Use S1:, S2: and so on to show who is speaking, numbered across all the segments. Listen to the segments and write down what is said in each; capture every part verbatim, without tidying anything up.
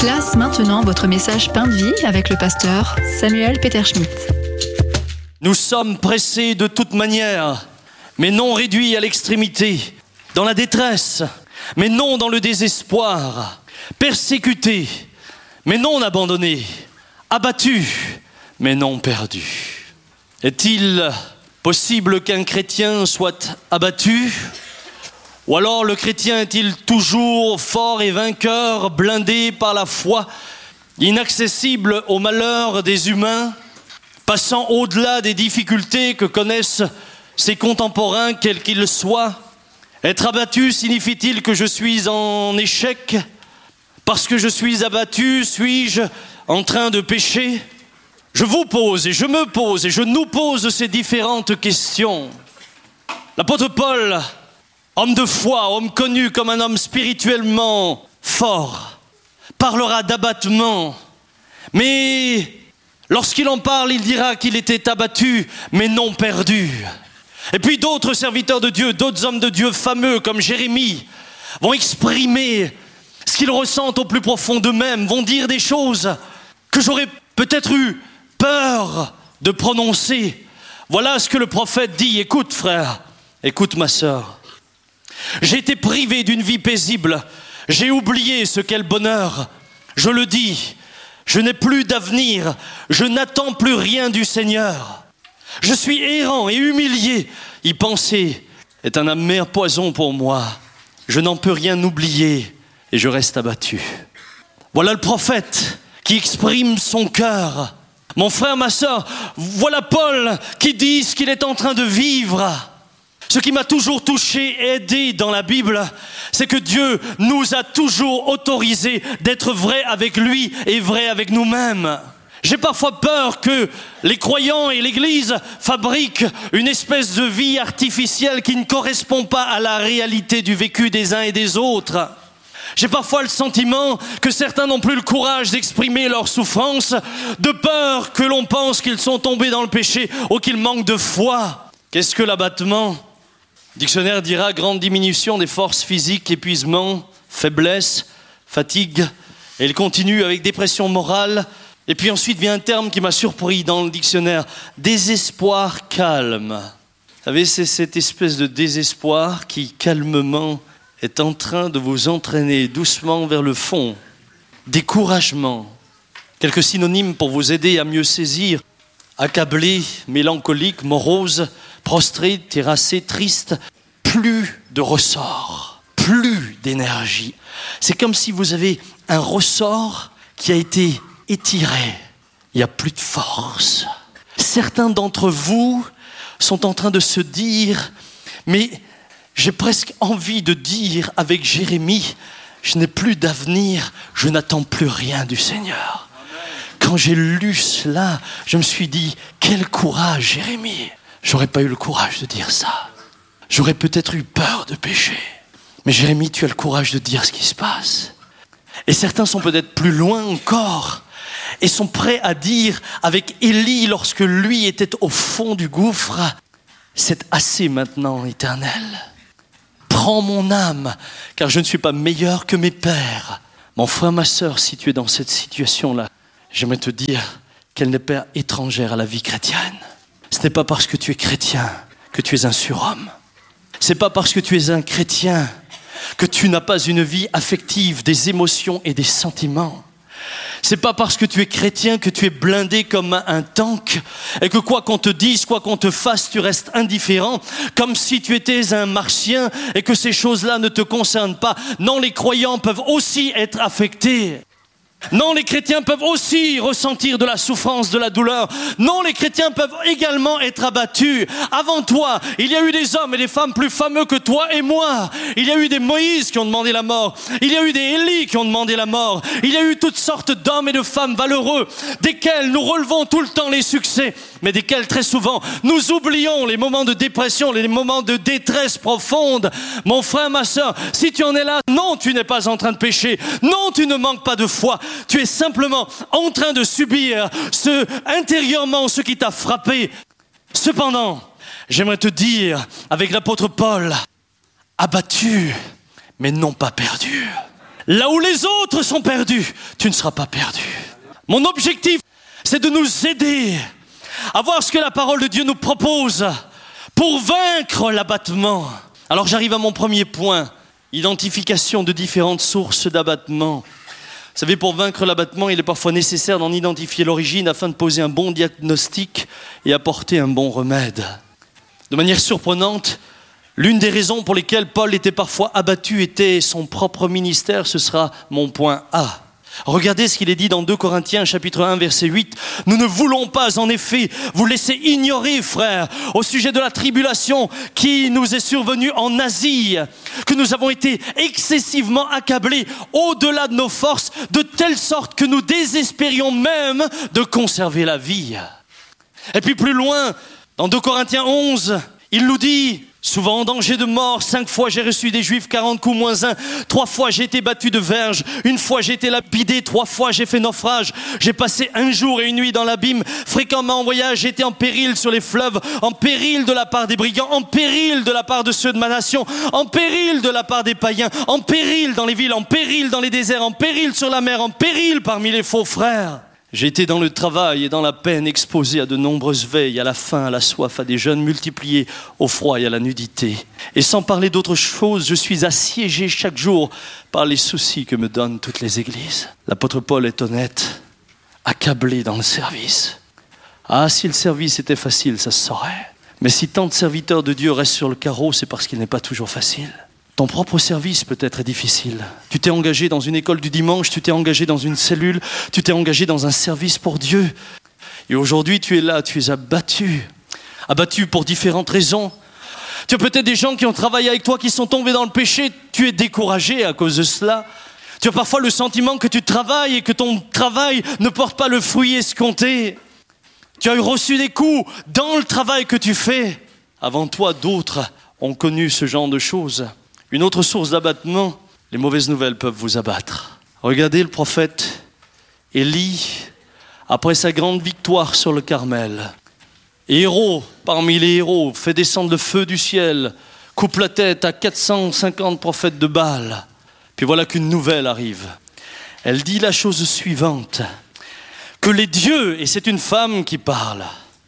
S1: Place maintenant votre message Pain de vie avec le pasteur Samuel Peter Schmidt.
S2: Nous sommes pressés de toute manière, mais non réduits à l'extrémité, dans la détresse, mais non dans le désespoir, persécutés, mais non abandonnés, abattus, mais non perdus. Est-il possible qu'un chrétien soit abattu ? Ou alors le chrétien est-il toujours fort et vainqueur, blindé par la foi, inaccessible au malheur des humains, passant au-delà des difficultés que connaissent ses contemporains, quels qu'ils soient? Être abattu signifie-t-il que je suis en échec? Parce que je suis abattu, suis-je en train de pécher? Je vous pose et je me pose et je nous pose ces différentes questions. L'apôtre Paul, homme de foi, homme connu comme un homme spirituellement fort, parlera d'abattement. Mais lorsqu'il en parle, il dira qu'il était abattu, mais non perdu. Et puis d'autres serviteurs de Dieu, d'autres hommes de Dieu fameux comme Jérémie, vont exprimer ce qu'ils ressentent au plus profond d'eux-mêmes, vont dire des choses que j'aurais peut-être eu peur de prononcer. Voilà ce que le prophète dit. Écoute frère, écoute ma sœur. J'ai été privé d'une vie paisible. J'ai oublié ce qu'est le bonheur. Je le dis, je n'ai plus d'avenir. Je n'attends plus rien du Seigneur. Je suis errant et humilié. Y penser est un amer poison pour moi. Je n'en peux rien oublier et je reste abattu. Voilà le prophète qui exprime son cœur. Mon frère, ma sœur, voilà Paul qui dit ce qu'il est en train de vivre. Ce qui m'a toujours touché et aidé dans la Bible, c'est que Dieu nous a toujours autorisé d'être vrais avec lui et vrais avec nous-mêmes. J'ai parfois peur que les croyants et l'Église fabriquent une espèce de vie artificielle qui ne correspond pas à la réalité du vécu des uns et des autres. J'ai parfois le sentiment que certains n'ont plus le courage d'exprimer leur souffrance, de peur que l'on pense qu'ils sont tombés dans le péché ou qu'ils manquent de foi. Qu'est-ce que l'abattement ? Le dictionnaire dira grande diminution des forces physiques, épuisement, faiblesse, fatigue. Et il continue avec dépression morale. Et puis ensuite vient un terme qui m'a surpris dans le dictionnaire, désespoir calme. Vous savez, c'est cette espèce de désespoir qui calmement est en train de vous entraîner doucement vers le fond. Découragement. Quelques synonymes pour vous aider à mieux saisir. Accablé, mélancolique, morose, prostré, terrassé, triste, plus de ressort, plus d'énergie. C'est comme si vous avez un ressort qui a été étiré. Il n'y a plus de force. Certains d'entre vous sont en train de se dire, mais j'ai presque envie de dire avec Jérémie, je n'ai plus d'avenir, je n'attends plus rien du Seigneur. Quand j'ai lu cela, je me suis dit, quel courage, Jérémie. J'aurais pas eu le courage de dire ça. J'aurais peut-être eu peur de pécher. Mais Jérémie, tu as le courage de dire ce qui se passe. Et certains sont peut-être plus loin encore et sont prêts à dire avec Élie lorsque lui était au fond du gouffre, c'est assez maintenant, Éternel. Prends mon âme, car je ne suis pas meilleur que mes pères. Mon frère, ma sœur, si tu es dans cette situation-là, j'aimerais te dire qu'elle n'est pas étrangère à la vie chrétienne. Ce n'est pas parce que tu es chrétien que tu es un surhomme. Ce n'est pas parce que tu es un chrétien que tu n'as pas une vie affective, des émotions et des sentiments. C'est pas parce que tu es chrétien que tu es blindé comme un tank et que quoi qu'on te dise, quoi qu'on te fasse, tu restes indifférent, comme si tu étais un martien et que ces choses-là ne te concernent pas. Non, les croyants peuvent aussi être affectés. Non, les chrétiens peuvent aussi ressentir de la souffrance, de la douleur. Non, les chrétiens peuvent également être abattus. Avant toi, il y a eu des hommes et des femmes plus fameux que toi et moi. Il y a eu des Moïse qui ont demandé la mort. Il y a eu des Élie qui ont demandé la mort. Il y a eu toutes sortes d'hommes et de femmes valeureux, desquels nous relevons tout le temps les succès, mais desquels très souvent nous oublions les moments de dépression, les moments de détresse profonde. Mon frère, ma sœur, si tu en es là, non, tu n'es pas en train de pécher. Non, tu ne manques pas de foi. Tu es simplement en train de subir ce, intérieurement ce qui t'a frappé. Cependant, j'aimerais te dire, avec l'apôtre Paul, abattu, mais non pas perdu. Là où les autres sont perdus, tu ne seras pas perdu. Mon objectif, c'est de nous aider à voir ce que la parole de Dieu nous propose pour vaincre l'abattement. Alors j'arrive à mon premier point, identification de différentes sources d'abattement. Vous savez, pour vaincre l'abattement, il est parfois nécessaire d'en identifier l'origine afin de poser un bon diagnostic et apporter un bon remède. De manière surprenante, l'une des raisons pour lesquelles Paul était parfois abattu était son propre ministère. Ce sera mon point A. Regardez ce qu'il est dit dans deux Corinthiens chapitre un verset huit. « Nous ne voulons pas en effet vous laisser ignorer, frères, au sujet de la tribulation qui nous est survenue en Asie, que nous avons été excessivement accablés au-delà de nos forces, de telle sorte que nous désespérions même de conserver la vie. » Et puis plus loin, dans deux Corinthiens onze, il nous dit... Souvent en danger de mort, cinq fois j'ai reçu des Juifs, quarante coups moins un. Trois fois j'ai été battu de verge, une fois j'ai été lapidé, trois fois j'ai fait naufrage. J'ai passé un jour et une nuit dans l'abîme, fréquemment en voyage, j'ai été en péril sur les fleuves, en péril de la part des brigands, en péril de la part de ceux de ma nation, en péril de la part des païens, en péril dans les villes, en péril dans les déserts, en péril sur la mer, en péril parmi les faux frères. J'ai été dans le travail et dans la peine exposé à de nombreuses veilles, à la faim, à la soif, à des jeûnes multipliés, au froid et à la nudité. Et sans parler d'autre chose, je suis assiégé chaque jour par les soucis que me donnent toutes les églises. L'apôtre Paul est honnête, accablé dans le service. Ah, si le service était facile, ça se saurait. Mais si tant de serviteurs de Dieu restent sur le carreau, c'est parce qu'il n'est pas toujours facile. Ton propre service peut-être est difficile. Tu t'es engagé dans une école du dimanche, tu t'es engagé dans une cellule, tu t'es engagé dans un service pour Dieu. Et aujourd'hui, tu es là, tu es abattu. Abattu pour différentes raisons. Tu as peut-être des gens qui ont travaillé avec toi, qui sont tombés dans le péché. Tu es découragé à cause de cela. Tu as parfois le sentiment que tu travailles et que ton travail ne porte pas le fruit escompté. Tu as reçu des coups dans le travail que tu fais. Avant toi, d'autres ont connu ce genre de choses. Une autre source d'abattement, les mauvaises nouvelles peuvent vous abattre. Regardez le prophète Élie, après sa grande victoire sur le Carmel. Héros parmi les héros, fait descendre le feu du ciel, coupe la tête à quatre cent cinquante prophètes de Baal. Puis voilà qu'une nouvelle arrive. Elle dit la chose suivante, que les dieux, et c'est une femme qui parle,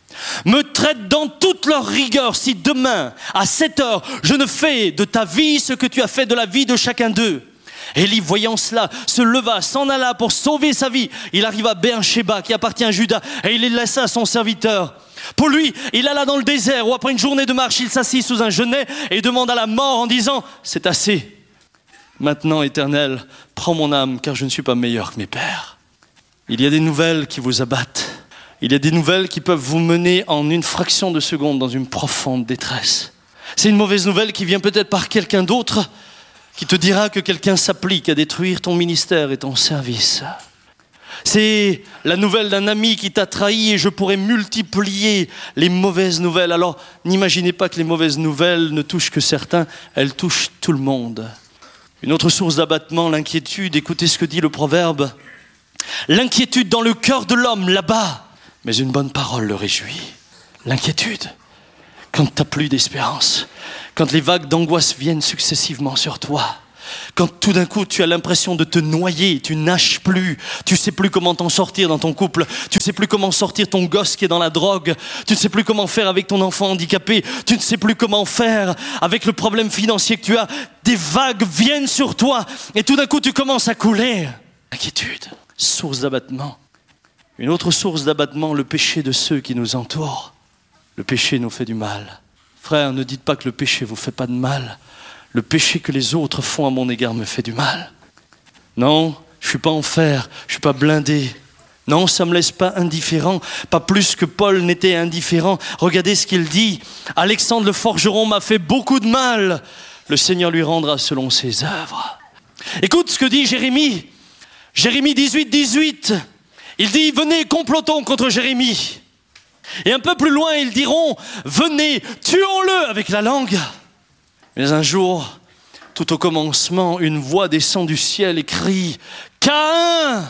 S2: me traite dans toute leur rigueur si demain, à sept heures, je ne fais de ta vie ce que tu as fait de la vie de chacun d'eux. Élie, voyant cela, se leva, s'en alla pour sauver sa vie. Il arriva à Beersheba, qui appartient à Juda, et il les laissa à son serviteur. Pour lui, il alla dans le désert, où après une journée de marche, il s'assit sous un genêt et demanda la mort en disant « C'est assez. Maintenant, Éternel, prends mon âme, car je ne suis pas meilleur que mes pères. » Il y a des nouvelles qui vous abattent. Il y a des nouvelles qui peuvent vous mener en une fraction de seconde dans une profonde détresse. C'est une mauvaise nouvelle qui vient peut-être par quelqu'un d'autre qui te dira que quelqu'un s'applique à détruire ton ministère et ton service. C'est la nouvelle d'un ami qui t'a trahi et je pourrais multiplier les mauvaises nouvelles. Alors n'imaginez pas que les mauvaises nouvelles ne touchent que certains, elles touchent tout le monde. Une autre source d'abattement, l'inquiétude. Écoutez ce que dit le proverbe. L'inquiétude dans le cœur de l'homme là-bas. Mais une bonne parole le réjouit. L'inquiétude, quand tu n'as plus d'espérance, quand les vagues d'angoisse viennent successivement sur toi, quand tout d'un coup tu as l'impression de te noyer, tu nages plus, tu ne sais plus comment t'en sortir dans ton couple, tu ne sais plus comment sortir ton gosse qui est dans la drogue, tu ne sais plus comment faire avec ton enfant handicapé, tu ne sais plus comment faire avec le problème financier que tu as, des vagues viennent sur toi et tout d'un coup tu commences à couler. Inquiétude, source d'abattement. Une autre source d'abattement, le péché de ceux qui nous entourent. Le péché nous fait du mal. Frères, ne dites pas que le péché vous fait pas de mal. Le péché que les autres font à mon égard me fait du mal. Non, je suis pas en fer, je suis pas blindé. Non, ça me laisse pas indifférent, pas plus que Paul n'était indifférent. Regardez ce qu'il dit. Alexandre le forgeron m'a fait beaucoup de mal. Le Seigneur lui rendra selon ses œuvres. Écoute ce que dit Jérémie. Jérémie dix-huit, dix-huit. Il dit, venez, complotons contre Jérémie. Et un peu plus loin, ils diront, venez, tuons-le avec la langue. Mais un jour, tout au commencement, une voix descend du ciel et crie, Caïn,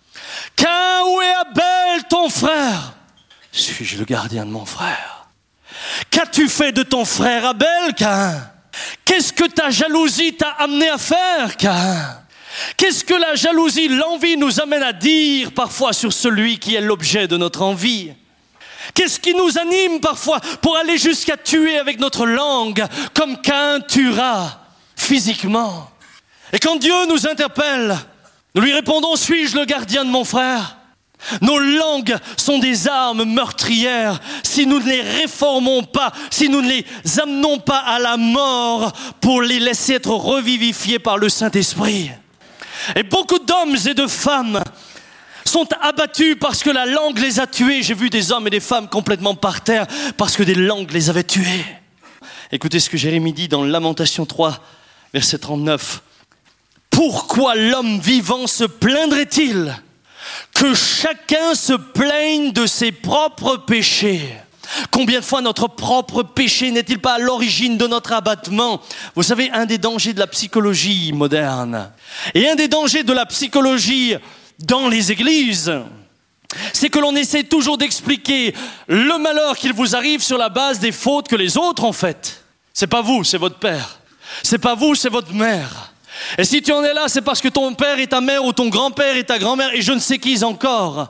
S2: Caïn, où est Abel, ton frère? Suis-je le gardien de mon frère? Qu'as-tu fait de ton frère Abel, Caïn? Qu'est-ce que ta jalousie t'a amené à faire, Caïn? Qu'est-ce que la jalousie, l'envie nous amène à dire parfois sur celui qui est l'objet de notre envie? Qu'est-ce qui nous anime parfois pour aller jusqu'à tuer avec notre langue, comme Caïn tuera physiquement? Et quand Dieu nous interpelle, nous lui répondons, suis-je le gardien de mon frère? Nos langues sont des armes meurtrières. Si nous ne les réformons pas, si nous ne les amenons pas à la mort pour les laisser être revivifiés par le Saint-Esprit. Et beaucoup d'hommes et de femmes sont abattus parce que la langue les a tués. J'ai vu des hommes et des femmes complètement par terre parce que des langues les avaient tués. Écoutez ce que Jérémie dit dans Lamentation trois, verset trente-neuf. Pourquoi l'homme vivant se plaindrait-il? Que chacun se plaigne de ses propres péchés. Combien de fois notre propre péché n'est-il pas à l'origine de notre abattement? Vous savez, un des dangers de la psychologie moderne et un des dangers de la psychologie dans les églises, c'est que l'on essaie toujours d'expliquer le malheur qu'il vous arrive sur la base des fautes que les autres ont faites. C'est pas vous, c'est votre père. C'est pas vous, c'est votre mère. Et si tu en es là, c'est parce que ton père et ta mère ou ton grand-père et ta grand-mère et je ne sais qui encore.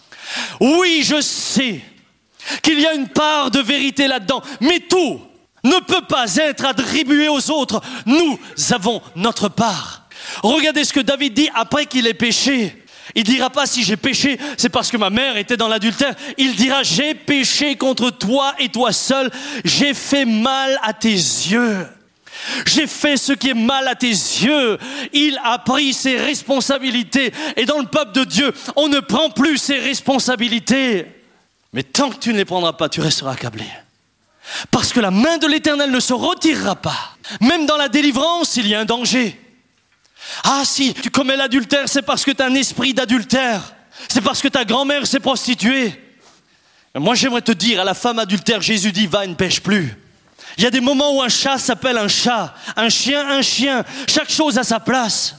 S2: Oui, je sais qu'il y a une part de vérité là-dedans, mais tout ne peut pas être attribué aux autres. Nous avons notre part. Regardez ce que David dit après qu'il ait péché. Il dira pas si j'ai péché, c'est parce que ma mère était dans l'adultère. Il dira j'ai péché contre toi et toi seul. J'ai fait mal à tes yeux. J'ai fait ce qui est mal à tes yeux. Il a pris ses responsabilités. Et dans le peuple de Dieu, on ne prend plus ses responsabilités. Mais tant que tu ne les prendras pas, tu resteras accablé. Parce que la main de l'Éternel ne se retirera pas. Même dans la délivrance, il y a un danger. Ah si, tu commets l'adultère, c'est parce que tu as un esprit d'adultère. C'est parce que ta grand-mère s'est prostituée. Moi j'aimerais te dire, à la femme adultère, Jésus dit, va et ne pêche plus. Il y a des moments où un chat s'appelle un chat, un chien un chien, chaque chose a sa place.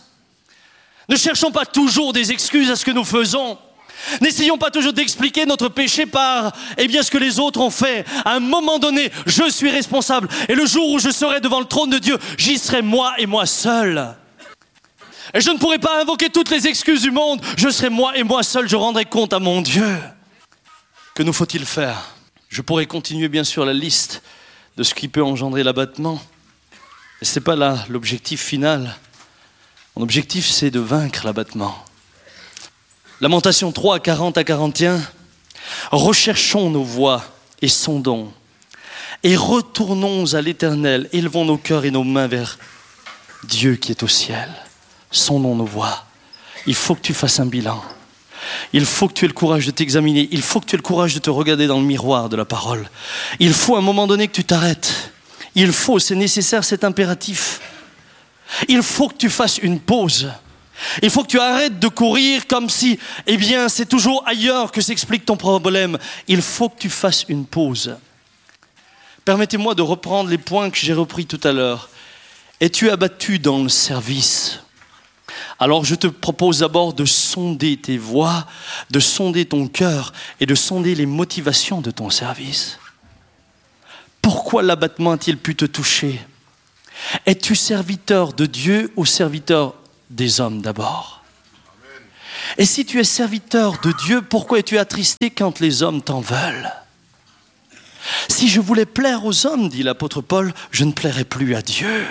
S2: Ne cherchons pas toujours des excuses à ce que nous faisons. N'essayons pas toujours d'expliquer notre péché par eh bien, ce que les autres ont fait. À un moment donné, je suis responsable. Et le jour où je serai devant le trône de Dieu, j'y serai moi et moi seul. Et je ne pourrai pas invoquer toutes les excuses du monde. Je serai moi et moi seul, je rendrai compte à mon Dieu. Que nous faut-il faire? Je pourrais continuer bien sûr la liste de ce qui peut engendrer l'abattement. Et ce n'est pas là l'objectif final. Mon objectif, c'est de vaincre l'abattement. Lamentation trois, quarante à quarante et un. Recherchons nos voies et sondons. Et retournons à l'Éternel. Élevons nos cœurs et nos mains vers Dieu qui est au ciel. Sondons nos voies. Il faut que tu fasses un bilan. Il faut que tu aies le courage de t'examiner. Il faut que tu aies le courage de te regarder dans le miroir de la parole. Il faut à un moment donné que tu t'arrêtes. Il faut, c'est nécessaire, c'est impératif. Il faut que tu fasses une pause. Il faut que tu arrêtes de courir comme si, eh bien, c'est toujours ailleurs que s'explique ton problème. Il faut que tu fasses une pause. Permettez-moi de reprendre les points que j'ai repris tout à l'heure. Es-tu abattu dans le service ? Alors je te propose d'abord de sonder tes voies, de sonder ton cœur et de sonder les motivations de ton service. Pourquoi l'abattement a-t-il pu te toucher ? Es-tu serviteur de Dieu ou serviteur des hommes d'abord ? Et si tu es serviteur de Dieu, pourquoi es-tu attristé quand les hommes t'en veulent ? Si je voulais plaire aux hommes, dit l'apôtre Paul, je ne plairais plus à Dieu.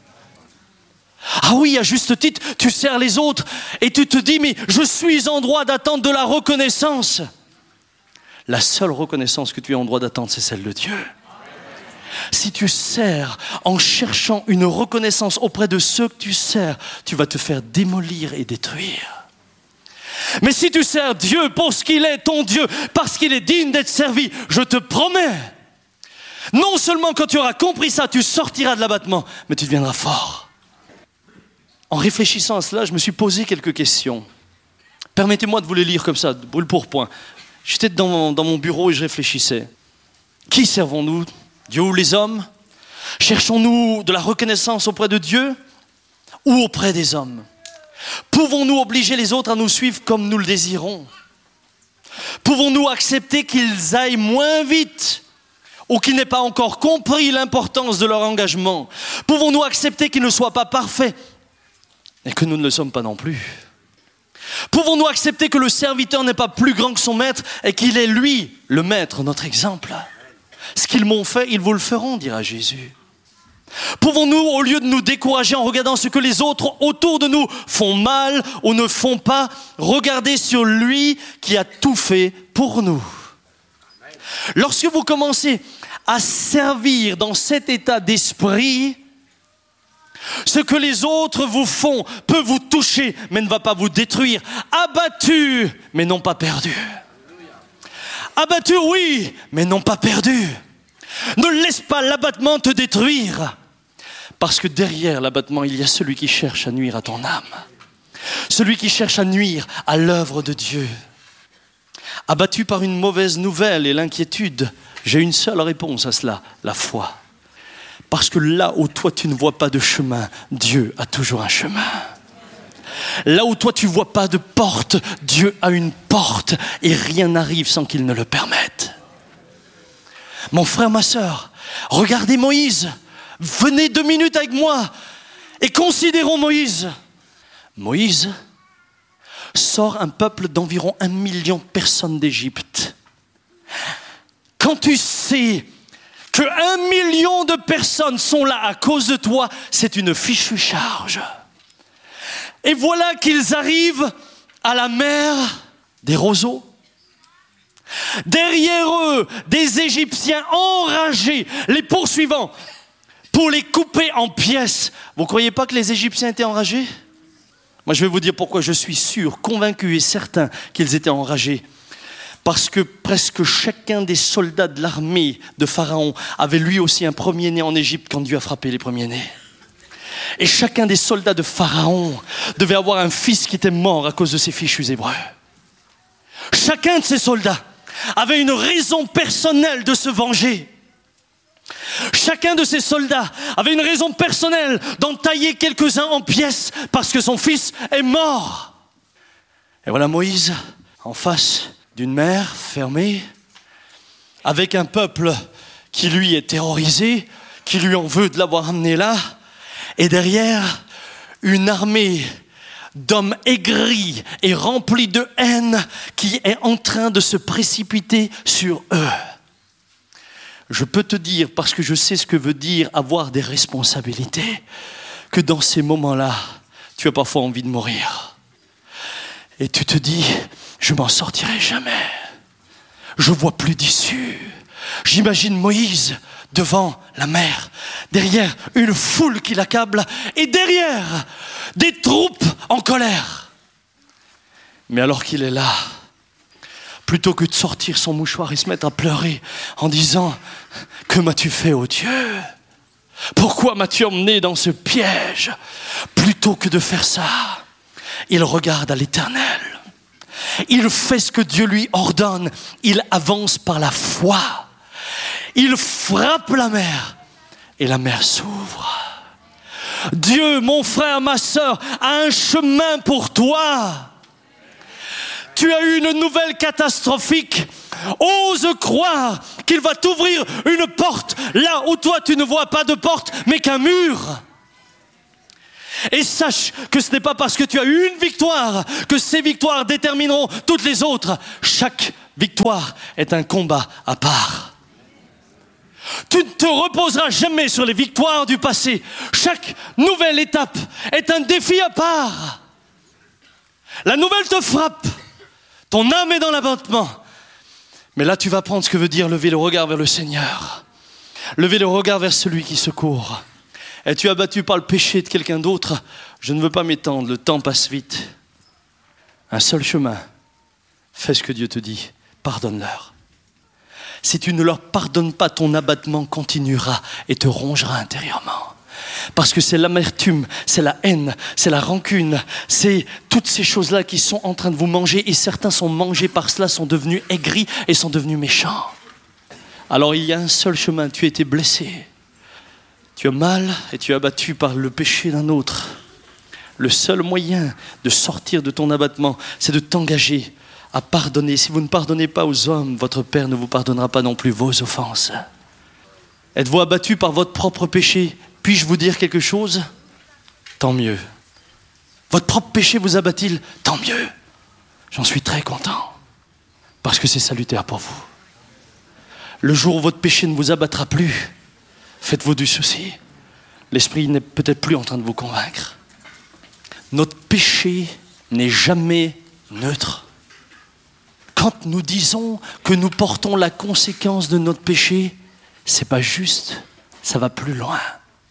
S2: Ah oui, à juste titre, tu sers les autres et tu te dis, mais je suis en droit d'attendre de la reconnaissance. La seule reconnaissance que tu es en droit d'attendre, c'est celle de Dieu. Si tu sers en cherchant une reconnaissance auprès de ceux que tu sers, tu vas te faire démolir et détruire. Mais si tu sers Dieu pour ce qu'il est, ton Dieu, parce qu'il est digne d'être servi, je te promets, non seulement quand tu auras compris ça, tu sortiras de l'abattement, mais tu deviendras fort. En réfléchissant à cela, je me suis posé quelques questions. Permettez-moi de vous les lire comme ça, brûle pour point. J'étais dans mon, dans mon bureau et je réfléchissais. Qui servons-nous ? Dieu ou les hommes ? Cherchons-nous de la reconnaissance auprès de Dieu ou auprès des hommes ? Pouvons-nous obliger les autres à nous suivre comme nous le désirons ? Pouvons-nous accepter qu'ils aillent moins vite ou qu'ils n'aient pas encore compris l'importance de leur engagement ? Pouvons-nous accepter qu'ils ne soient pas parfaits ? et que nous ne le sommes pas non plus? Pouvons-nous accepter que le serviteur n'est pas plus grand que son maître et qu'il est lui, le maître, notre exemple? Ce qu'ils m'ont fait, ils vous le feront, dira Jésus. Pouvons-nous, au lieu de nous décourager en regardant ce que les autres autour de nous font mal ou ne font pas, regarder sur lui qui a tout fait pour nous? Lorsque vous commencez à servir dans cet état d'esprit, ce que les autres vous font peut vous toucher, mais ne va pas vous détruire. Abattu, mais non pas perdu. Abattu, oui, mais non pas perdu. Ne laisse pas l'abattement te détruire. Parce que derrière l'abattement, il y a celui qui cherche à nuire à ton âme. Celui qui cherche à nuire à l'œuvre de Dieu. Abattu par une mauvaise nouvelle et l'inquiétude, j'ai une seule réponse à cela, la foi. Parce que là où toi tu ne vois pas de chemin, Dieu a toujours un chemin. Là où toi tu ne vois pas de porte, Dieu a une porte et rien n'arrive sans qu'il ne le permette. Mon frère, ma sœur, regardez Moïse. Venez deux minutes avec moi et considérons Moïse. Moïse sort un peuple d'environ un million de personnes d'Égypte. Quand tu sais que un million de personnes sont là à cause de toi, c'est une fichue charge. Et voilà qu'ils arrivent à la mer des roseaux. Derrière eux, des Égyptiens enragés, les poursuivant pour les couper en pièces. Vous ne croyez pas que les Égyptiens étaient enragés? Moi, je vais vous dire pourquoi je suis sûr, convaincu et certain qu'ils étaient enragés. Parce que presque chacun des soldats de l'armée de Pharaon avait lui aussi un premier-né en Égypte quand Dieu a frappé les premiers-nés. Et chacun des soldats de Pharaon devait avoir un fils qui était mort à cause de ces fichus hébreux. Chacun de ces soldats avait une raison personnelle de se venger. Chacun de ces soldats avait une raison personnelle d'en tailler quelques-uns en pièces parce que son fils est mort. Et voilà Moïse en face d'une mer fermée, avec un peuple qui lui est terrorisé, qui lui en veut de l'avoir amené là, et derrière, une armée d'hommes aigris et remplis de haine qui est en train de se précipiter sur eux. Je peux te dire, parce que je sais ce que veut dire avoir des responsabilités, que dans ces moments-là, tu as parfois envie de mourir. Et tu te dis, je m'en sortirai jamais. Je vois plus d'issue. J'imagine Moïse devant la mer, derrière une foule qui l'accable, et derrière des troupes en colère. Mais alors qu'il est là, plutôt que de sortir son mouchoir et se mettre à pleurer en disant « Que m'as-tu fait, ô Dieu ? Pourquoi m'as-tu emmené dans ce piège ?» Plutôt que de faire ça, il regarde à l'Éternel. Il fait ce que Dieu lui ordonne. Il avance par la foi. Il frappe la mer et la mer s'ouvre. Dieu, mon frère, ma sœur, a un chemin pour toi. Tu as eu une nouvelle catastrophique. Ose croire qu'il va t'ouvrir une porte là où toi tu ne vois pas de porte mais qu'un mur. Et sache que ce n'est pas parce que tu as eu une victoire que ces victoires détermineront toutes les autres. Chaque victoire est un combat à part. Tu ne te reposeras jamais sur les victoires du passé. Chaque nouvelle étape est un défi à part. La nouvelle te frappe. Ton âme est dans l'abattement. Mais là, tu vas apprendre ce que veut dire lever le regard vers le Seigneur. Lever le regard vers celui qui secourt. Es-tu abattu par le péché de quelqu'un d'autre? Je ne veux pas m'étendre, le temps passe vite. Un seul chemin. Fais ce que Dieu te dit. Pardonne-leur. Si tu ne leur pardonnes pas, ton abattement continuera et te rongera intérieurement. Parce que c'est l'amertume, c'est la haine, c'est la rancune, c'est toutes ces choses-là qui sont en train de vous manger. Et certains sont mangés par cela, sont devenus aigris et sont devenus méchants. Alors il y a un seul chemin, tu as été blessé. Tu as mal et tu es abattu par le péché d'un autre. Le seul moyen de sortir de ton abattement, c'est de t'engager à pardonner. Si vous ne pardonnez pas aux hommes, votre Père ne vous pardonnera pas non plus vos offenses. Êtes-vous abattu par votre propre péché? Puis-je vous dire quelque chose? Tant mieux. Votre propre péché vous abat-il? Tant mieux. J'en suis très content. Parce que c'est salutaire pour vous. Le jour où votre péché ne vous abattra plus, faites-vous du souci. L'esprit n'est peut-être plus en train de vous convaincre. Notre péché n'est jamais neutre. Quand nous disons que nous portons la conséquence de notre péché, c'est pas juste, ça va plus loin.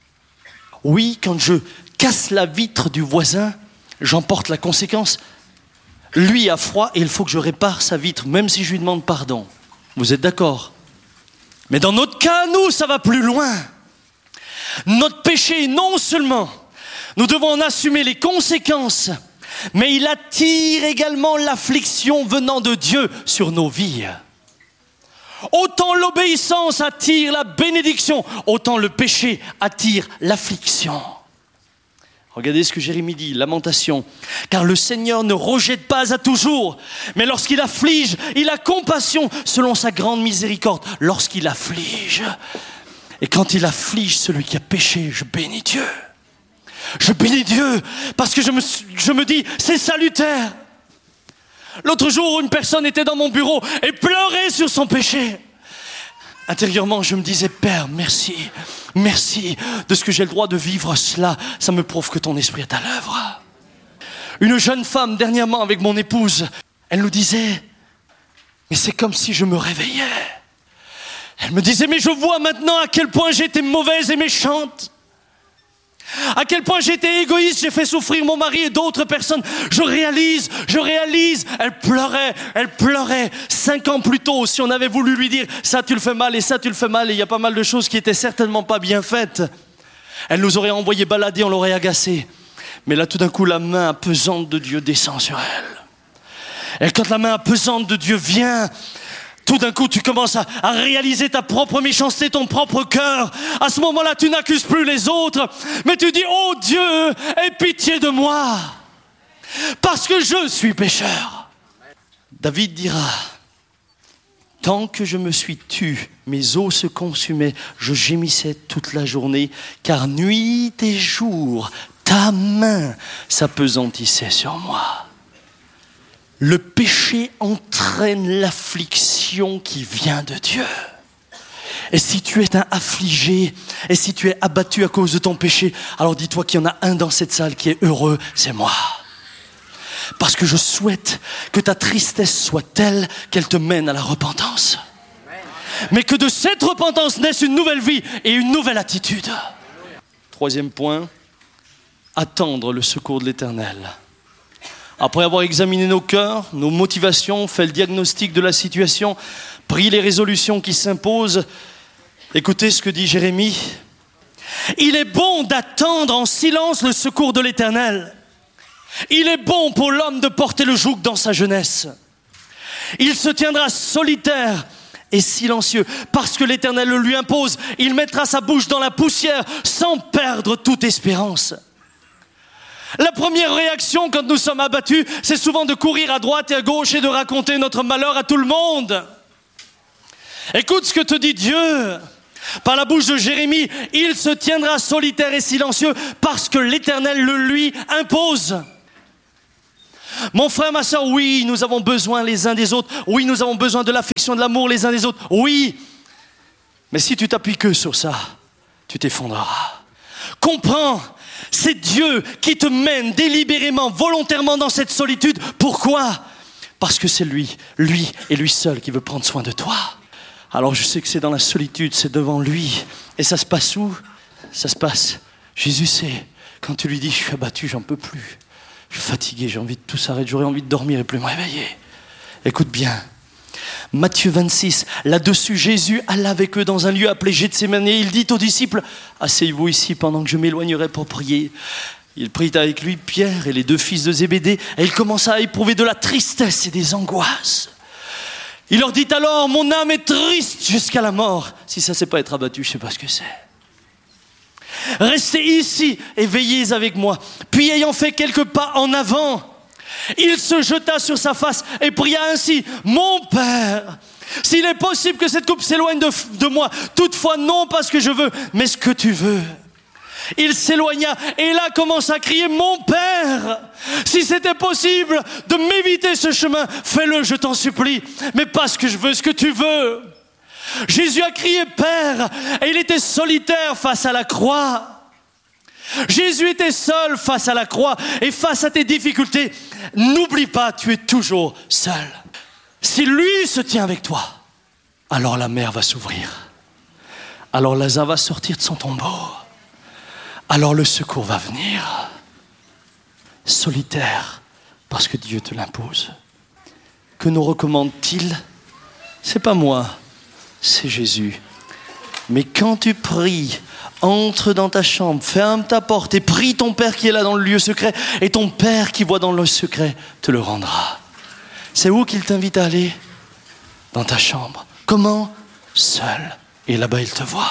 S2: Oui, quand je casse la vitre du voisin, j'en porte la conséquence. Lui a froid et il faut que je répare sa vitre, même si je lui demande pardon. Vous êtes d'accord? Mais dans notre cas, nous, ça va plus loin. Notre péché, non seulement nous devons en assumer les conséquences, mais il attire également l'affliction venant de Dieu sur nos vies. Autant l'obéissance attire la bénédiction, autant le péché attire l'affliction. Regardez ce que Jérémie dit, Lamentation. Car le Seigneur ne rejette pas à toujours, mais lorsqu'il afflige, il a compassion selon sa grande miséricorde. Lorsqu'il afflige, et quand il afflige celui qui a péché, je bénis Dieu. Je bénis Dieu parce que je me, je me dis, c'est salutaire. L'autre jour, une personne était dans mon bureau et pleurait sur son péché. Intérieurement, je me disais, Père, merci, merci de ce que j'ai le droit de vivre cela. Ça me prouve que ton esprit est à l'œuvre. Une jeune femme, dernièrement, avec mon épouse, elle nous disait, mais c'est comme si je me réveillais. Elle me disait, mais je vois maintenant à quel point j'étais mauvaise et méchante. À quel point j'étais égoïste, j'ai fait souffrir mon mari et d'autres personnes. Je réalise, je réalise. Elle pleurait, elle pleurait. Cinq ans plus tôt, si on avait voulu lui dire ça tu le fais mal et ça tu le fais mal, et il y a pas mal de choses qui étaient certainement pas bien faites, elle nous aurait envoyé balader, on l'aurait agacée. Mais là tout d'un coup la main pesante de Dieu descend sur elle. Et quand la main pesante de Dieu vient, tout d'un coup, tu commences à, à réaliser ta propre méchanceté, ton propre cœur. À ce moment-là, tu n'accuses plus les autres, mais tu dis, oh Dieu, aie pitié de moi, parce que je suis pécheur. David dira, tant que je me suis tu, mes os se consumaient, je gémissais toute la journée, car nuit et jour, ta main s'apesantissait sur moi. Le péché entraîne l'affliction qui vient de Dieu. Et si tu es un affligé, et si tu es abattu à cause de ton péché, alors dis-toi qu'il y en a un dans cette salle qui est heureux, c'est moi. Parce que je souhaite que ta tristesse soit telle qu'elle te mène à la repentance. Mais que de cette repentance naisse une nouvelle vie et une nouvelle attitude. Troisième point, attendre le secours de l'Éternel. Après avoir examiné nos cœurs, nos motivations, fait le diagnostic de la situation, pris les résolutions qui s'imposent, écoutez ce que dit Jérémie. Il est bon d'attendre en silence le secours de l'Éternel. Il est bon pour l'homme de porter le joug dans sa jeunesse. Il se tiendra solitaire et silencieux parce que l'Éternel le lui impose. Il mettra sa bouche dans la poussière sans perdre toute espérance. La première réaction quand nous sommes abattus, c'est souvent de courir à droite et à gauche et de raconter notre malheur à tout le monde. Écoute ce que te dit Dieu par la bouche de Jérémie. Il se tiendra solitaire et silencieux parce que l'Éternel le lui impose. Mon frère, ma soeur, oui, nous avons besoin les uns des autres. Oui, nous avons besoin de l'affection, de l'amour les uns des autres. Oui, mais si tu t'appuies que sur ça, tu t'effondreras. Comprends. C'est Dieu qui te mène délibérément, volontairement dans cette solitude. Pourquoi? Parce que c'est lui, lui et lui seul qui veut prendre soin de toi. Alors je sais que c'est dans la solitude, c'est devant lui. Et ça se passe où? Ça se passe, Jésus sait, quand tu lui dis, je suis abattu, j'en peux plus. Je suis fatigué, j'ai envie de tout s'arrêter, j'aurais envie de dormir et plus me réveiller. Écoute bien. Matthieu vingt-six, là-dessus Jésus alla avec eux dans un lieu appelé Gethsémani. Il dit aux disciples, asseyez-vous ici pendant que je m'éloignerai pour prier. Il prit avec lui Pierre et les deux fils de Zébédée et il commença à éprouver de la tristesse et des angoisses. Il leur dit alors, mon âme est triste jusqu'à la mort. Si ça c'est pas être abattu, je sais pas ce que c'est. Restez ici et veillez avec moi. Puis ayant fait quelques pas en avant, il se jeta sur sa face et pria ainsi, mon Père, s'il est possible que cette coupe s'éloigne de, de moi, toutefois non pas ce que je veux, mais ce que tu veux. Il s'éloigna et là commença à crier, mon Père, Père, si c'était possible de m'éviter ce chemin, fais-le, je t'en supplie, mais pas ce que je veux, ce que tu veux. Jésus a crié Père, et il était solitaire face à la croix. Jésus était seul face à la croix, et face à tes difficultés, n'oublie pas, tu es toujours seul. Si lui se tient avec toi, alors la mer va s'ouvrir. Alors Lazare va sortir de son tombeau. Alors le secours va venir. Solitaire, parce que Dieu te l'impose. Que nous recommande-t-il? C'est pas moi, c'est Jésus. Mais quand tu pries, entre dans ta chambre, ferme ta porte et prie ton Père qui est là dans le lieu secret, et ton Père qui voit dans le secret te le rendra. C'est où qu'il t'invite à aller? Dans ta chambre. Comment? Seul. Et là-bas, il te voit.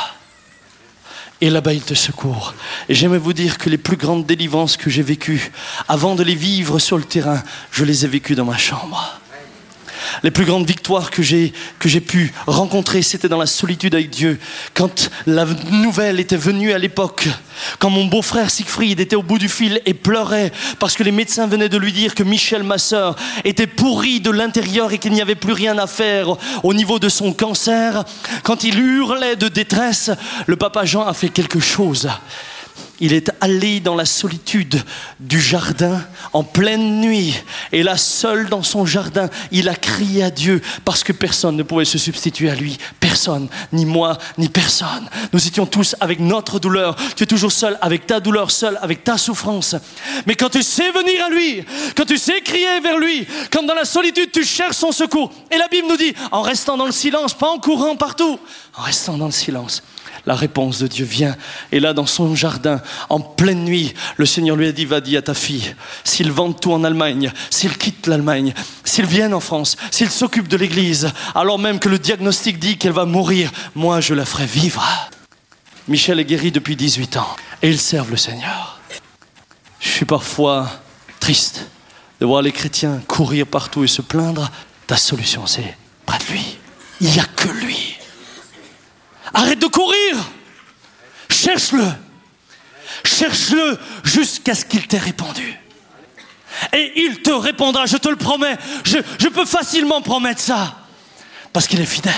S2: Et là-bas, il te secourt. Et j'aimerais vous dire que les plus grandes délivrances que j'ai vécues, avant de les vivre sur le terrain, je les ai vécues dans ma chambre. Les plus grandes victoires que j'ai, que j'ai pu rencontrer, c'était dans la solitude avec Dieu. Quand la nouvelle était venue à l'époque, quand mon beau-frère Siegfried était au bout du fil et pleurait parce que les médecins venaient de lui dire que Michel, ma sœur, était pourri de l'intérieur et qu'il n'y avait plus rien à faire au niveau de son cancer, quand il hurlait de détresse, le papa Jean a fait quelque chose. Il est allé dans la solitude du jardin en pleine nuit. Et là, seul dans son jardin, il a crié à Dieu parce que personne ne pouvait se substituer à lui. Personne, ni moi, ni personne. Nous étions tous avec notre douleur. Tu es toujours seul avec ta douleur, seul avec ta souffrance. Mais quand tu sais venir à lui, quand tu sais crier vers lui, quand dans la solitude tu cherches son secours. Et la Bible nous dit, en restant dans le silence, pas en courant partout, en restant dans le silence. La réponse de Dieu vient. Et là, dans son jardin, en pleine nuit, le Seigneur lui a dit, va dire à ta fille, s'il vende tout en Allemagne, s'il quitte l'Allemagne, s'il vient en France, s'il s'occupe de l'église, alors même que le diagnostic dit qu'elle va mourir, moi, je la ferai vivre. Michel est guéri depuis dix-huit ans et il serve le Seigneur. Je suis parfois triste de voir les chrétiens courir partout et se plaindre. Ta solution, c'est près de lui. Il n'y a que lui. Arrête de courir, cherche-le, cherche-le jusqu'à ce qu'il t'ait répondu. Et il te répondra, je te le promets, je, je peux facilement promettre ça, parce qu'il est fidèle.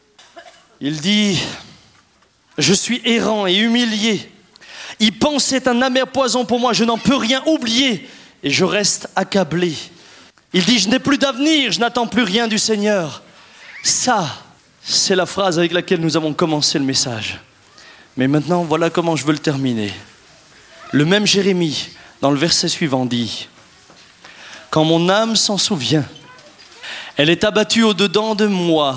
S2: Il dit, je suis errant et humilié, il pensait un amer poison pour moi, je n'en peux rien oublier, et je reste accablé. Il dit, je n'ai plus d'avenir, je n'attends plus rien du Seigneur. Ça, c'est la phrase avec laquelle nous avons commencé le message. Mais maintenant, voilà comment je veux le terminer. Le même Jérémie, dans le verset suivant, dit « Quand mon âme s'en souvient, elle est abattue au-dedans de moi.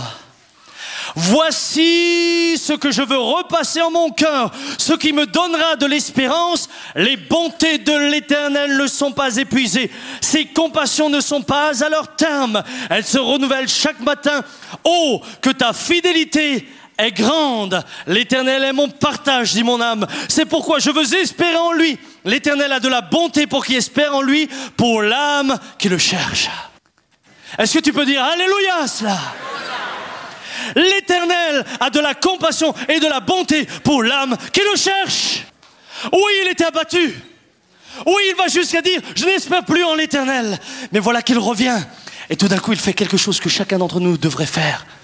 S2: Voici ce que je veux repasser en mon cœur, ce qui me donnera de l'espérance. Les bontés de l'Éternel ne sont pas épuisées. Ses compassions ne sont pas à leur terme. Elles se renouvellent chaque matin. Oh, que ta fidélité est grande. L'Éternel est mon partage, dit mon âme. C'est pourquoi je veux espérer en lui. L'Éternel a de la bonté pour qui espère en lui, pour l'âme qui le cherche. » Est-ce que tu peux dire Alléluia cela? L'Éternel a de la compassion et de la bonté pour l'âme qui le cherche. Oui, il était abattu. Oui, il va jusqu'à dire, je n'espère plus en l'Éternel. Mais voilà qu'il revient. Et tout d'un coup, il fait quelque chose que chacun d'entre nous devrait faire.